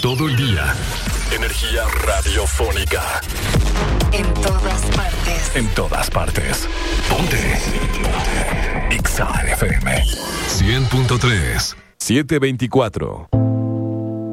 todo el día. Energía radiofónica. En todas partes. En todas partes. Ponte. Exa FM 100.3 724.